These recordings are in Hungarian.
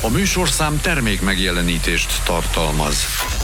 A műsorszám termék megjelenítést tartalmaz.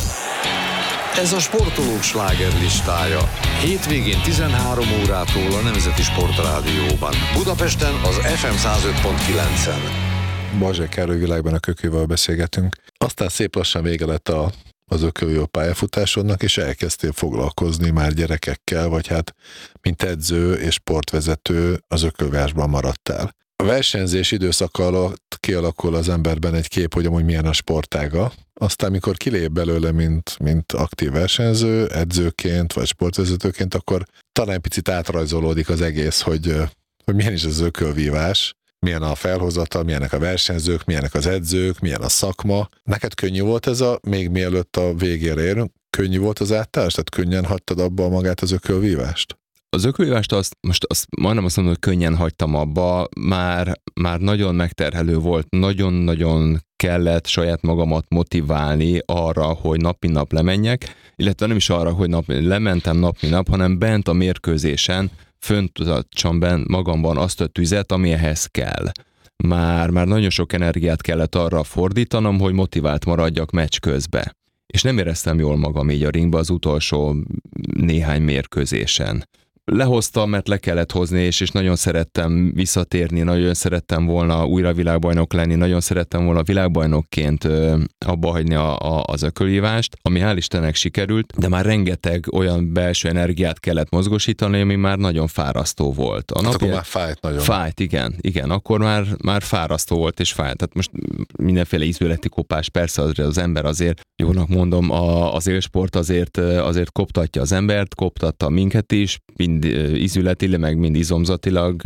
Ez a sportolók slágerlistája. Hétvégén 13 órától a Nemzeti Sportrádióban. Budapesten az FM 105.9-en. Balzsai Károly Világban a Kökővel beszélgetünk. Aztán szép lassan vége lett az ököljó pályafutásodnak, és elkezdtél foglalkozni már gyerekekkel, vagy hát mint edző és sportvezető az ökölvásban maradtál. A versenyzés időszaka alatt kialakul az emberben egy kép, hogy amúgy milyen a sportága. Aztán, mikor kilép belőle, mint aktív versenyző, edzőként vagy sportvezetőként, akkor talán picit átrajzolódik az egész, hogy milyen is az ökölvívás, milyen a felhozatal, milyenek a versenyzők, milyenek az edzők, milyen a szakma. Neked könnyű volt ez még mielőtt a végére érünk? Könnyű volt az átállás? Tehát könnyen hagytad abba magát az ökölvívást? Az ökölvívást azt majdnem azt mondom, hogy könnyen hagytam abba, már nagyon megterhelő volt, nagyon-nagyon kellett saját magamat motiválni arra, hogy nap mint nap lemenjek, illetve nem is arra, hogy lementem nap mint nap, hanem bent a mérkőzésen föntartsam magamban azt a tüzet, ami ehhez kell. Már nagyon sok energiát kellett arra fordítanom, hogy motivált maradjak meccs közbe. És nem éreztem jól magam így a ringbe az utolsó néhány mérkőzésen. Lehoztam, mert le kellett hozni, és nagyon szerettem visszatérni, nagyon szerettem volna újra világbajnok lenni, nagyon szerettem volna világbajnokként abba hagyni az ökölvívást, ami hál' Istennek sikerült, de már rengeteg olyan belső energiát kellett mozgosítani, ami már nagyon fárasztó volt. Akkor már fájt nagyon. Fájt, igen, akkor már fárasztó volt és fájt. Tehát most mindenféle ízületi kopás, persze az ember azért, jónak mondom, az élsport azért koptatja az embert, koptatta minket is, mind ízületileg, meg mind izomzatilag,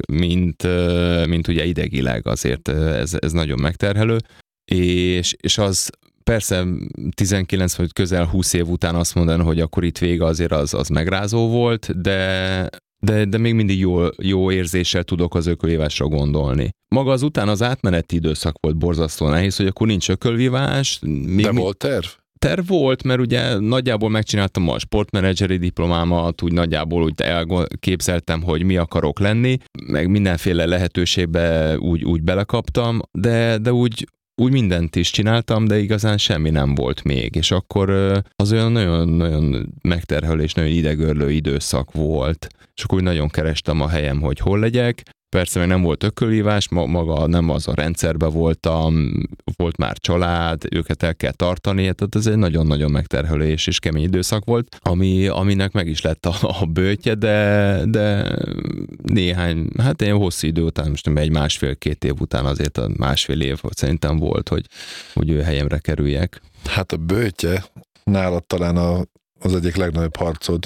mint ugye idegileg azért ez nagyon megterhelő, és az persze 19 vagy közel 20 év után azt mondani, hogy akkor itt vége azért az megrázó volt, de még mindig jó érzéssel tudok az ökölvívásra gondolni. Maga az átmeneti időszak volt borzasztó nehéz, hogy akkor nincs ökölvívás. De volt terv? Terv volt, mert ugye nagyjából megcsináltam a sportmenedzseri diplomámat, úgy nagyjából úgy elképzeltem, hogy mi akarok lenni, meg mindenféle lehetőségbe úgy belekaptam, de úgy mindent is csináltam, de igazán semmi nem volt még, és akkor az olyan nagyon-nagyon megterhelő és nagyon idegörlő időszak volt, és akkor úgy nagyon kerestem a helyem, hogy hol legyek. Persze még nem volt ökölvívás, maga nem az a rendszerben voltam, volt már család, őket el kell tartani, tehát ez egy nagyon-nagyon megterhelő és kemény időszak volt, aminek meg is lett a böjtje, de néhány, hát ilyen hosszú idő után, most egy 1,5-2 év után azért a 1,5 év szerintem volt, hogy ő helyemre kerüljek. Hát a böjtje nálad talán az egyik legnagyobb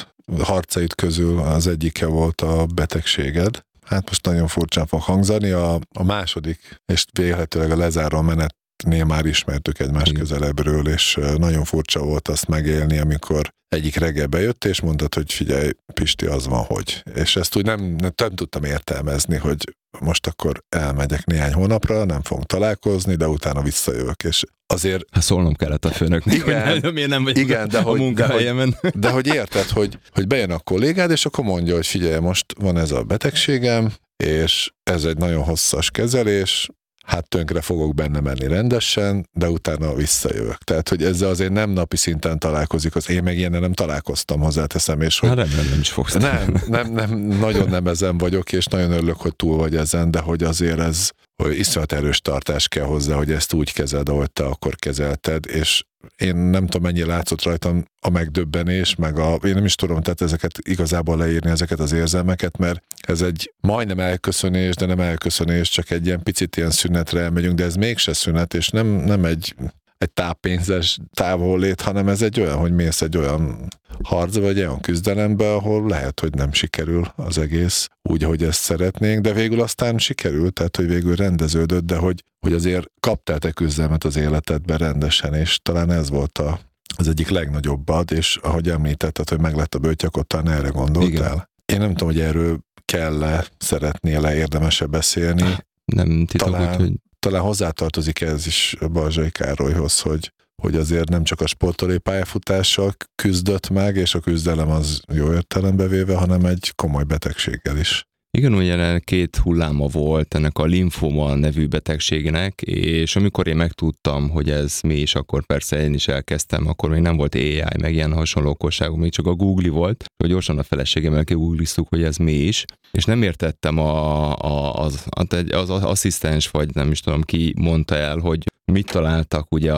harcaid közül az egyike volt a betegséged. Hát most nagyon furcsán fog hangzani, a második, és vélhetőleg a lezáró menetnél már ismertük egymást közelebbről, és nagyon furcsa volt azt megélni, amikor egyik reggel bejött, és mondtad, hogy figyelj, Pisti, az van, hogy. És ezt úgy nem tudtam értelmezni, hogy most akkor elmegyek néhány hónapra, nem fogunk találkozni, de utána visszajövök, és azért... Hát szólnom kellett a főnöknek, igen, hogy miért nem vagyok igen, a munkahelyemen. De hogy érted, hogy bejön a kollégád, és akkor mondja, hogy figyelj, most van ez a betegségem, és ez egy nagyon hosszas kezelés, hát tönkre fogok benne menni rendesen, de utána visszajövök. Tehát, hogy ezzel azért nem napi szinten találkozik, én meg ilyen nem találkoztam, hozzáteszem, és hogy... remélem nem is fogsz. Nem, nagyon nem ezen vagyok, és nagyon örülök, hogy túl vagy ezen, de hogy azért ez, hogy iszonyat erős tartás kell hozzá, hogy ezt úgy kezeld, ahogy te akkor kezelted, és én nem tudom, mennyi látszott rajtam a megdöbbenés, én nem is tudom, tehát ezeket igazából leírni, ezeket az érzelmeket, mert ez egy majdnem elköszönés, de nem elköszönés, csak egy ilyen picit ilyen szünetre elmegyünk, de ez mégse szünet, és nem egy táppénzes távollét, hanem ez egy olyan, hogy mész egy olyan harcba, vagy olyan küzdelembe, ahol lehet, hogy nem sikerül az egész úgy, ahogy ezt szeretnénk, de végül aztán sikerült, tehát hogy végül rendeződött, de hogy azért kaptál te küzdelmet az életedben rendesen, és talán ez volt az egyik legnagyobbad, és ahogy említetted, hogy meg lett a böjtje, akkor talán erre gondoltál. Igen. Én nem tudom, hogy erről kell-e, szeretnél-e, érdemes-e beszélni. Nem titok, hogy... Talán hozzátartozik ez is Balzsai Károlyhoz, hogy azért nem csak a sportolói pályafutással küzdött meg, és a küzdelem az jó értelembe véve, hanem egy komoly betegséggel is. Igen, ugye 2 hulláma volt ennek a limfoma nevű betegségnek, és amikor én megtudtam, hogy ez mi is, akkor persze én is elkezdtem, akkor még nem volt AI, meg ilyen hasonló okosságok, még csak a Google volt, hogy gyorsan a feleségemmel kigoogliztuk, hogy ez mi is, és nem értettem az asszisztens, vagy nem is tudom ki mondta el, hogy mit találtak ugye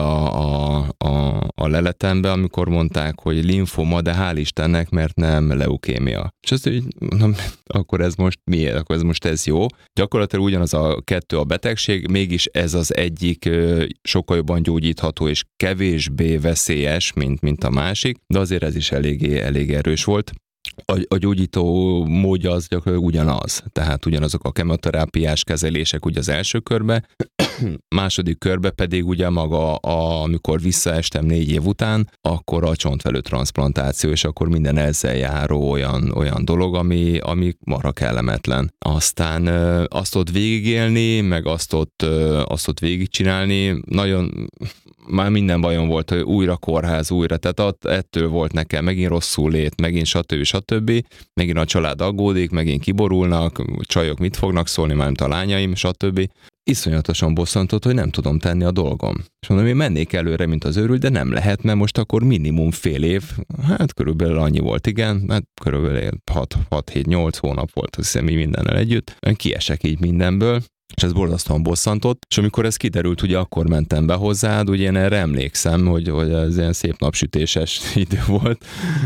a leletembe, amikor mondták, hogy limfoma, de hál' Istennek, mert nem leukémia. És azt, hogy akkor ez most miért? Akkor ez jó. Gyakorlatilag ugyanaz a 2 a betegség, mégis ez az egyik sokkal jobban gyógyítható és kevésbé veszélyes, mint a másik, de azért ez is elég erős volt. A gyógyító módja az gyakorlatilag ugyanaz, tehát ugyanazok a kemoterápiás kezelések ugye az első körbe, második körbe pedig ugye maga, amikor visszaestem 4 év után, akkor a csontvelő transzplantáció, és akkor minden ezzel járó olyan dolog, ami marha kellemetlen. Aztán azt ott végigélni, meg azt ott végigcsinálni, nagyon már minden bajom volt, hogy újra kórház, tehát ettől volt nekem megint rosszul lét, megint stb. Megint a család aggódik, megint kiborulnak, csajok mit fognak szólni, mármint a lányaim, stb. Iszonyatosan bosszantott, hogy nem tudom tenni a dolgom. És mondom, én mennék előre, mint az őrült, de nem lehet, mert most akkor minimum fél év, hát körülbelül annyi volt, igen, hát körülbelül 6-7-8 hónap volt, azt hiszem, így mindennel együtt. Kiesek így mindenből, és ez borzasztóan bosszantott, és amikor ez kiderült, ugye akkor mentem be hozzád, ugye én erre emlékszem, hogy ez ilyen szép napsütéses idő volt,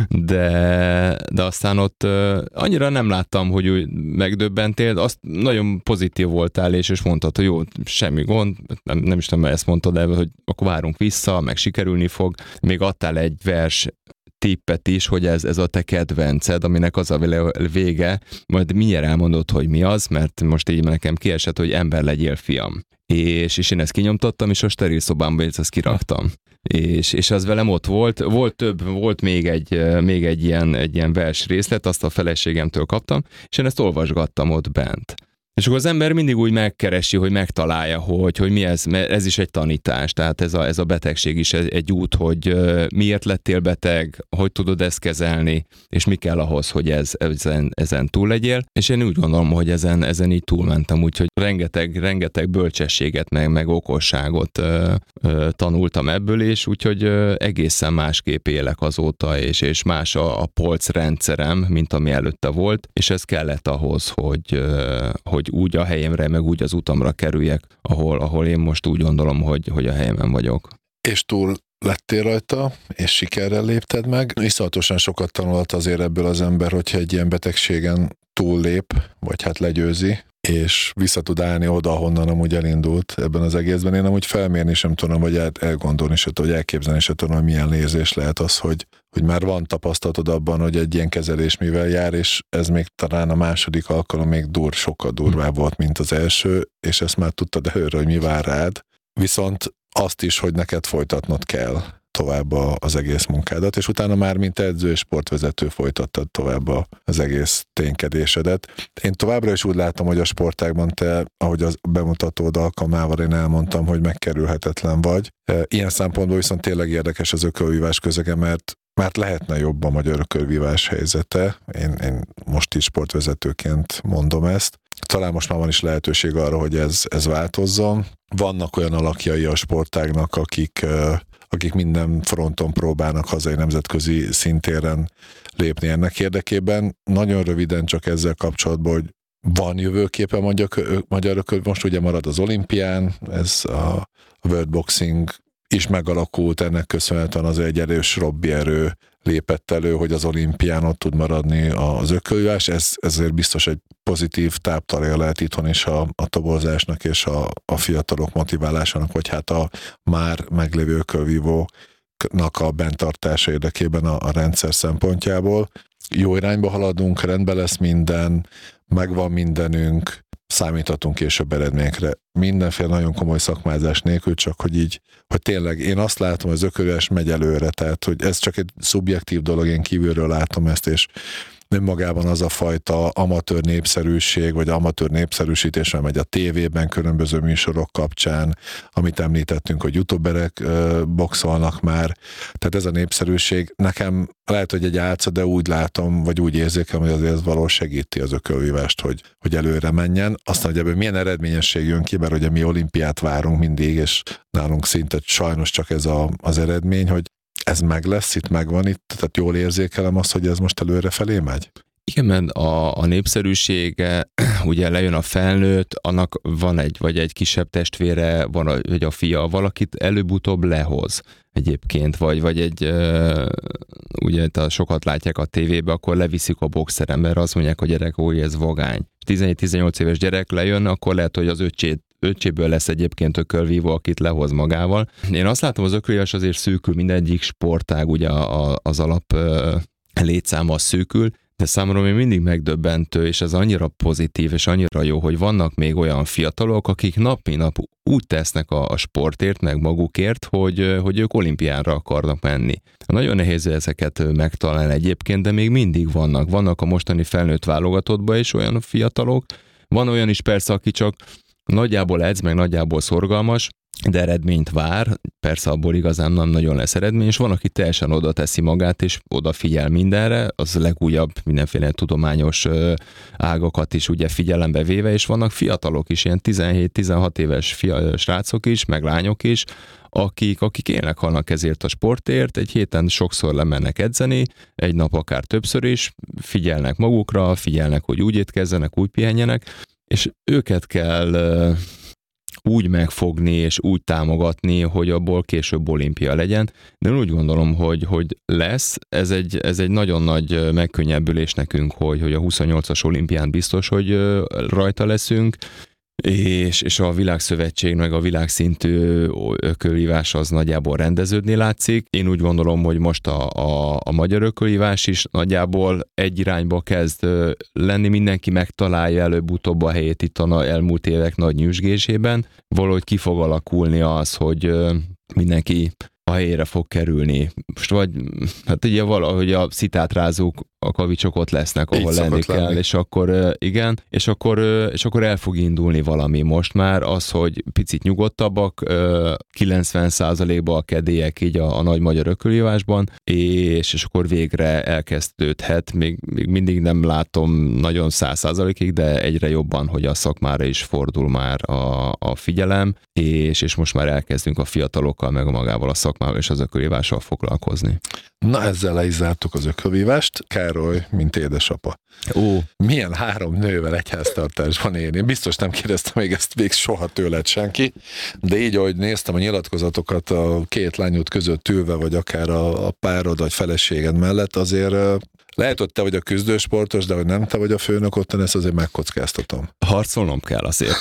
de aztán ott annyira nem láttam, hogy úgy megdöbbentél, azt nagyon pozitív voltál, és mondtad, hogy jó, semmi gond, nem is tudom, ezt mondtad, de hogy akkor várunk vissza, meg sikerülni fog, még adtál egy vers tippet is, hogy ez a te kedvenced, aminek az a vége, majd mindjárt elmondod, hogy mi az, mert most így nekem kiesett, hogy ember legyél, fiam. És én ezt kinyomtattam, és a steril szobámba ezt kiraktam. És az velem ott volt még egy ilyen vers részlet, azt a feleségemtől kaptam, és én ezt olvasgattam ott bent. És akkor az ember mindig úgy megkeresi, hogy megtalálja, hogy mi ez, mert ez is egy tanítás, tehát ez a betegség is egy út, hogy miért lettél beteg, hogy tudod ezt kezelni, és mi kell ahhoz, hogy ezen túl legyél. És én úgy gondolom, hogy ezen így túlmentem, úgyhogy rengeteg bölcsességet, meg okosságot tanultam ebből, és úgyhogy egészen másképp élek azóta, és más a polcrendszerem, mint ami előtte volt, és ez kellett ahhoz, hogy úgy a helyemre, meg úgy az utamra kerüljek, ahol én most úgy gondolom, hogy a helyemen vagyok. És túl lettél rajta, és sikerrel lépted meg. Iszonyatosan sokat tanult azért ebből az ember, hogyha egy ilyen betegségen túllép, vagy hát legyőzi, és vissza tud állni oda, ahonnan amúgy elindult ebben az egészben. Én amúgy felmérni sem tudom, vagy elgondolni sem tudom, vagy elképzelni sem tudom, hogy milyen érzés lehet az, hogy már van tapasztalatod abban, hogy egy ilyen kezelés mivel jár, és ez még talán a második alkalom még sokkal durvább volt, mint az első, és ezt már tudtad előre, hogy mi vár rád. Viszont azt is, hogy neked folytatnod kell tovább az egész munkádat, és utána már, mint edző és sportvezető folytattad tovább az egész ténykedésedet. Én továbbra is úgy látom, hogy a sportágban te, ahogy az bemutatód alkalmával én elmondtam, hogy megkerülhetetlen vagy. Ilyen szempontból viszont tényleg érdekes az ökölvívás közege, mert lehetne jobb a magyar ökölvívás helyzete. Én most is sportvezetőként mondom ezt. Talán most már van is lehetőség arra, hogy ez változzon. Vannak olyan alakjai a sportágnak, akik minden fronton próbálnak hazai nemzetközi szintéren lépni ennek érdekében. Nagyon röviden csak ezzel kapcsolatban, hogy van jövőképe magyar ököl, most ugye marad az olimpián, ez a World Boxing is megalakult, ennek köszönhetően az egy erős lobby erő lépett elő, hogy az olimpián ott tud maradni az ökölvívás, ezért biztos egy pozitív táptalaja lehet itthon is a toborzásnak és a fiatalok motiválásának, vagy hát a már meglévő ökölvívóknak a benntartása érdekében a rendszer szempontjából. Jó irányba haladunk, rendben lesz minden, megvan mindenünk, számíthatunk később eredményekre. Mindenféle nagyon komoly szakmázás nélkül, csak hogy tényleg én azt látom, hogy az ökölvívás megy előre, tehát hogy ez csak egy szubjektív dolog, én kívülről látom ezt, és önmagában az a fajta amatőr népszerűség, vagy amatőr népszerűsítés, mert megy a tévében különböző műsorok kapcsán, amit említettünk, hogy youtuberek boxolnak már. Tehát ez a népszerűség nekem lehet, hogy egy álca, de úgy látom, vagy úgy érzékem, hogy azért ez valahol segíti az ökölvívást, hogy előre menjen. Aztán, hogy ebből milyen eredményesség jön ki, mert ugye mi olimpiát várunk mindig, és nálunk szinte sajnos csak ez az eredmény, hogy ez meg lesz, itt megvan itt, tehát jól érzékelem azt, hogy ez most előre felé megy? Igen, mert a népszerűsége, ugye lejön a felnőtt, annak van egy kisebb testvére, vagy a fia, valakit előbb-utóbb lehoz egyébként, vagy ugye sokat látják a tévébe, akkor leviszik a boxterembe, azt mondják, hogy gyerek, úgy ez vagány. 17-18 éves gyerek lejön, akkor lehet, hogy az öccséből lesz egyébként ökölvívó, akit lehoz magával. Én azt látom, az ökölvívás azért szűkül, mindegyik sportág, ugye az alap létszáma szűkül, de számomra még mindig megdöbbentő, és ez annyira pozitív, és annyira jó, hogy vannak még olyan fiatalok, akik nap mint nap úgy tesznek a sportért, meg magukért, hogy ők olimpiára akarnak menni. Nagyon nehéz ezeket megtalálni egyébként, de még mindig vannak a mostani felnőtt válogatottban is olyan fiatalok. Van olyan is persze, aki csak nagyjából edz, meg nagyjából szorgalmas, de eredményt vár, persze abból igazán nem nagyon lesz eredmény, és van, aki teljesen oda teszi magát, és odafigyel mindenre, az legújabb mindenféle tudományos ágakat is ugye figyelembe véve, és vannak fiatalok is, ilyen 17-16 éves srácok is, meg lányok is, akik élnek halnak ezért a sportért, egy héten sokszor lemennek edzeni, egy nap akár többször is, figyelnek magukra, figyelnek, hogy úgy étkezzenek, úgy pihenjenek, és őket kell úgy megfogni és úgy támogatni, hogy abból később olimpia legyen. De én úgy gondolom, hogy lesz. Ez egy nagyon nagy megkönnyebbülés nekünk, hogy a 28-as olimpián biztos, hogy rajta leszünk, és a világszövetség meg a világszintű ökölívás az nagyjából rendeződni látszik. Én úgy gondolom, hogy most a magyar ökölívás is nagyjából egy irányba kezd lenni, mindenki megtalálja előbb-utóbb a helyét itt a elmúlt évek nagy nyüzsgésében. Valahogy ki fog alakulni az, hogy mindenki a helyére fog kerülni. Most vagy, hát ugye valahogy a szitátrázók, a kavicsok ott lesznek, ahol lenni kell, és akkor igen, és akkor el fog indulni valami. Most már az, hogy picit nyugodtabbak, 90%-ban a kedélyek így a nagy magyar ökölívásban, és akkor végre elkezdődhet. Még mindig nem látom nagyon 100%-ig, de egyre jobban, hogy a szakmára is fordul már a figyelem, és most már elkezdünk a fiatalokkal, meg magával a szakmával és az ökövívással foglalkozni. Na, ezzel le is zártuk az ökölvívást. Károly, mint édesapa. Milyen 3 nővel egy háztartásban élni? Biztos nem kérdeztem még ezt még soha tőled senki, de így, ahogy néztem a nyilatkozatokat a 2 lányod között ülve, vagy akár a párod, vagy feleséged mellett, azért lehet, hogy te vagy a küzdősportos, de hogy nem te vagy a főnök ottan, ezt azért megkockáztatom. Harcolnom kell azért.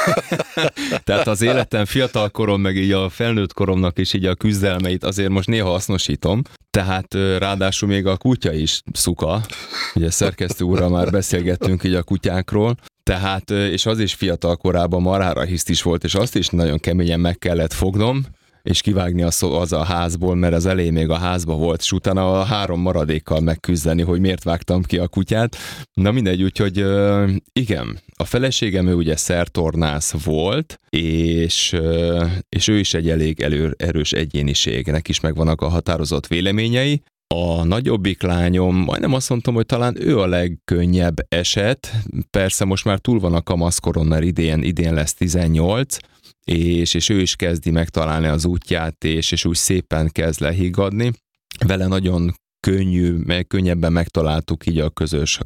Tehát az életem fiatal korom, meg így a felnőtt koromnak is így a küzdelmeit azért most néha hasznosítom. Tehát ráadásul még a kutya is szuka. Ugye szerkesztő úrral már beszélgettünk így a kutyákról. Tehát, és az is fiatal korában marhára hisztis volt, és azt is nagyon keményen meg kellett fognom, és kivágni az a házból, mert az elején még a házba volt, és utána a 3 maradékkal megküzdeni, hogy miért vágtam ki a kutyát. Na mindegy, úgyhogy igen, a feleségem ő ugye szertornász volt, és ő is egy elég erős egyéniség, neki is megvannak a határozott véleményei. A nagyobbik lányom, majdnem azt mondtam, hogy talán ő a legkönnyebb eset, persze most már túl van a kamaszkoron, mert idén lesz 18, és ő is kezdi megtalálni az útját, és úgy szépen kezd lehiggadni. Vele nagyon könnyebben megtaláltuk így a közös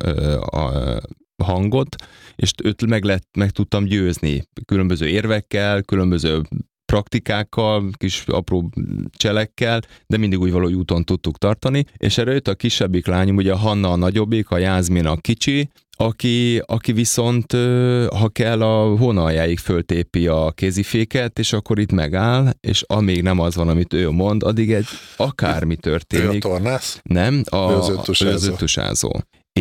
hangot, és őt meg tudtam győzni különböző érvekkel, különböző praktikákkal, kis apró cselekkel, de mindig úgy valahogy úton tudtuk tartani, és erre jött a kisebbik lányom, ugye a Hanna a nagyobbik, a Jászmin a kicsi, aki viszont, ha kell, a hónaljáig föltépi a kéziféket, és akkor itt megáll, és amíg nem az van, amit ő mond, addig akármi történik. Ő a tornász? Nem, az öttusázó.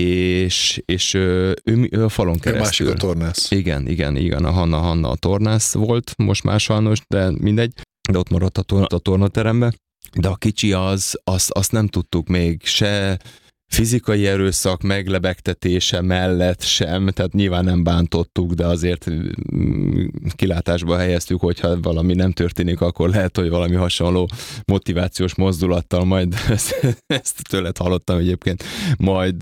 És ő a falon keresztül. Másik a tornász. Igen, a Hanna a tornász volt, most már sajnos, de mindegy, de ott maradt a tornaterembe. De a kicsi azt nem tudtuk még se fizikai erőszak meglebegtetése mellett sem, tehát nyilván nem bántottuk, de azért kilátásba helyeztük, hogyha valami nem történik, akkor lehet, hogy valami hasonló motivációs mozdulattal majd ezt tőled hallottam egyébként, majd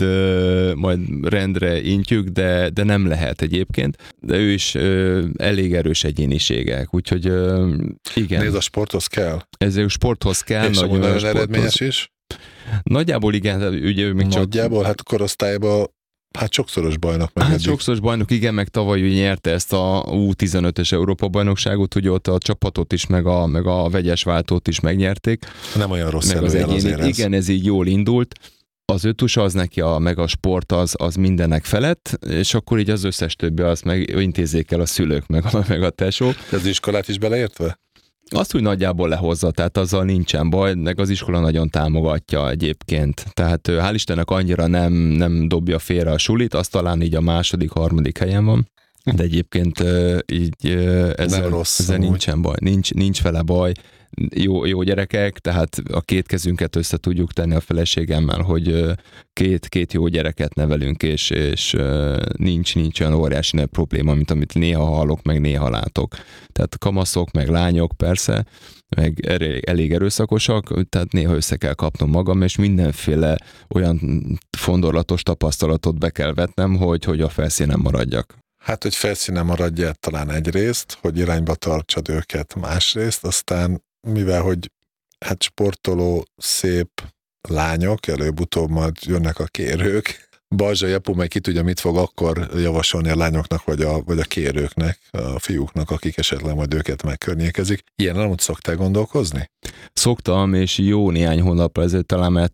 rendre intjük, de nem lehet egyébként. De ő is elég erős egyéniségek, úgyhogy igen. Nézd, a sporthoz kell. Ez a sporthoz kell. És nagyon eredményes is? Nagyjából igen. Ugye, még nagyjából, hát korosztályban sokszoros bajnok meg. Hát sokszoros bajnok, igen, meg tavaly nyerte ezt a U15-es Európa-bajnokságot, ugye ott a csapatot is, meg a vegyes váltót is megnyerték. Nem olyan rossz előjel azért ez. Igen, ez így jól indult. Az ötus az neki, meg a sport az mindenek felett, és akkor így az összes többi azt meg intézzék el a szülők, meg a tesó. De az iskolát is beleértve? Azt úgy nagyjából lehozza, tehát azzal nincsen baj, meg az iskola nagyon támogatja egyébként. Tehát hál' Istennek annyira nem dobja félre a sulit, az talán így a második, harmadik helyen van. De egyébként így ezzel nincsen baj, nincs vele baj. Jó gyerekek, tehát a két kezünket össze tudjuk tenni a feleségemmel, hogy két jó gyereket nevelünk, és nincs olyan óriási nagy probléma, mint amit néha hallok, meg néha látok. Tehát kamaszok, meg lányok persze, meg elég erőszakosak, tehát néha össze kell kapnom magam, és mindenféle olyan fondorlatos tapasztalatot be kell vetnem, hogy a felszínen maradjak. Hát, hogy felszínen maradjál talán egyrészt, hogy irányba tartsad őket másrészt, aztán mivel, hogy hát sportoló, szép lányok, előbb-utóbb majd jönnek a kérők. Balzsai apu meg ki tudja, mit fog akkor javasolni a lányoknak, vagy a kérőknek, a fiúknak, akik esetleg majd őket megkörnyékezik. Ilyen nem úgy szoktál gondolkozni? Szoktam, és jó néhány hónapra ezért talán, mert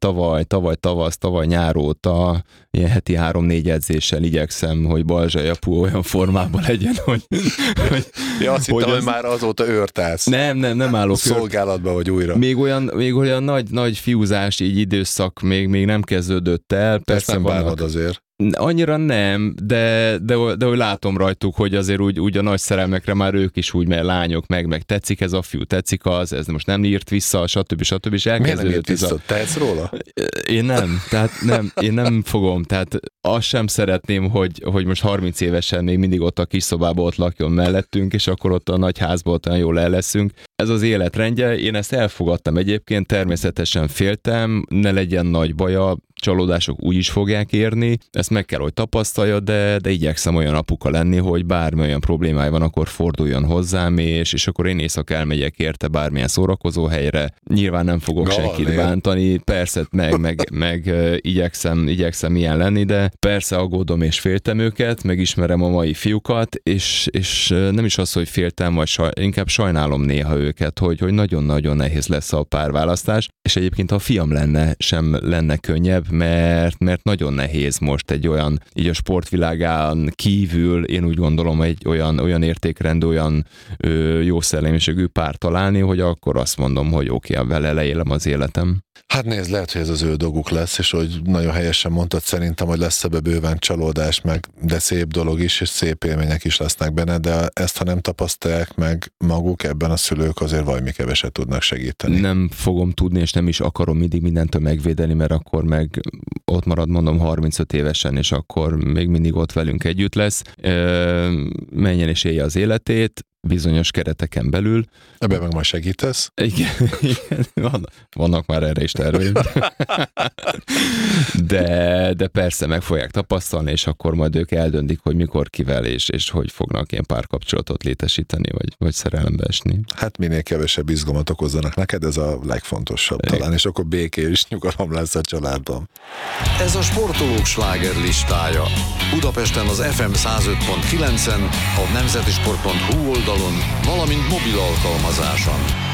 tavaly nyár óta ilyen heti 3-4 edzéssel igyekszem, hogy Balzsai apu olyan formában legyen, hogy ja, azt hittem, hogy már azóta őrtálsz. Nem állok szolgálatba vagy újra. Még olyan nagy fiúzás így időszak még nem kezdődött el. Persze nem bánod azért. Annyira nem, de hogy látom rajtuk, hogy azért úgy a nagy szerelmekre már ők is úgy, mert lányok meg tetszik ez a fiú, tetszik az, ez most nem írt vissza, stb. És elkezdődött. Miért nem írt vissza? Tehetsz róla? Én nem fogom, tehát azt sem szeretném, hogy most 30 évesen még mindig ott a kis szobában ott lakjon mellettünk, és akkor ott a nagy házban ott olyan jól el leszünk. Ez az életrendje, én ezt elfogadtam egyébként, természetesen féltem, ne legyen nagy baja, csalódások úgy is fogják érni, ezt meg kell, hogy tapasztalja, de igyekszem olyan apuka lenni, hogy bármi olyan problémája van, akkor forduljon hozzám, és akkor én éjszaka elmegyek érte bármilyen szórakozó helyre. Nyilván nem fogok senkit bántani, persze, meg igyekszem ilyen lenni, de persze aggódom és féltem őket, megismerem a mai fiúkat, és nem is az, hogy féltem, vagy inkább sajnálom néha őket, hogy nagyon-nagyon nehéz lesz a párválasztás, és egyébként ha a fiam lenne, sem lenne könnyebb, mert nagyon nehéz most egy olyan, így a sportvilágán kívül, én úgy gondolom, egy olyan értékrend, olyan jó szellemiségű pár találni, hogy akkor azt mondom, hogy oké, vele leélem az életem. Hát nézd, lehet, hogy ez az ő dolguk lesz, és hogy nagyon helyesen mondtad szerintem, hogy lesz ebbe bőven csalódás, de szép dolog is, és szép élmények is lesznek benne, de ezt, ha nem tapasztalják meg maguk, ebben a szülők azért valami keveset tudnak segíteni. Nem fogom tudni, és nem is akarom mindig mindentől megvédeni, mert akkor meg ott marad, mondom, 35 évesen, és akkor még mindig ott velünk együtt lesz. Menjen és élje az életét, bizonyos kereteken belül. Ebben meg majd segítesz? Igen, vannak már erre is terveim. De persze meg fogják tapasztalni, és akkor majd ők eldöntik, hogy mikor, kivel, és hogy fognak ilyen párkapcsolatot létesíteni, vagy szerelembe esni. Hát minél kevesebb izgalmat okozzanak neked, ez a legfontosabb talán, és akkor békés nyugalom lesz a családban. Ez a sportolók slágerlistája. Budapesten az FM 105.9-en, a nemzetisport.hu oldalon, valamint mobil alkalmazáson.